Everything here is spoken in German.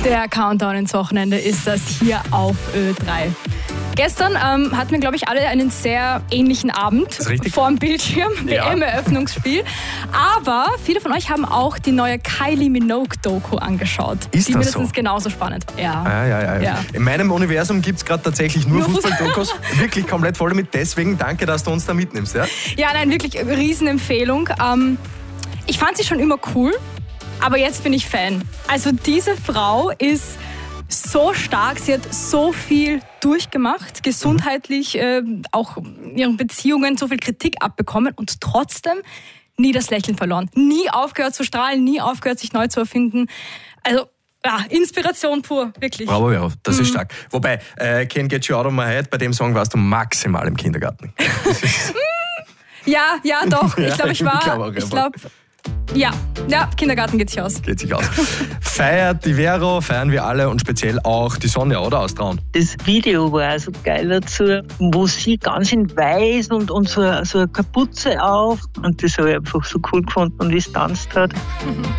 Der Countdown ins Wochenende ist das hier auf Ö3. Gestern hatten wir, glaube ich, alle einen sehr ähnlichen Abend vor dem Bildschirm, WM-Eröffnungsspiel. Aber viele von euch haben auch die neue Kylie Minogue-Doku angeschaut. Ist die das mindestens so? genauso spannend. Ja. In meinem Universum gibt es gerade tatsächlich nur Fußball-Dokus. Wirklich komplett voll damit. Deswegen danke, dass du uns da mitnimmst. Ja, nein, wirklich Riesenempfehlung. Ich fand sie schon immer cool, aber jetzt bin ich Fan. Also diese Frau ist so stark, sie hat so viel durchgemacht, gesundheitlich, auch in ihren Beziehungen so viel Kritik abbekommen und trotzdem nie das Lächeln verloren. Nie aufgehört zu strahlen, nie aufgehört, sich neu zu erfinden. Also, Inspiration pur, wirklich. Bravo, ja, das ist stark. Wobei, Can't Get You Out of My Head, bei dem Song warst du maximal im Kindergarten. Ja, doch. Kindergarten geht sich aus. Feiert die Vero, feiern wir alle und speziell auch die Sonja, oder, aus Traun? Das Video war so geil dazu, wo sie ganz in weiß und so eine Kapuze auf. Und das habe ich einfach so cool gefunden, wie es tanzt hat.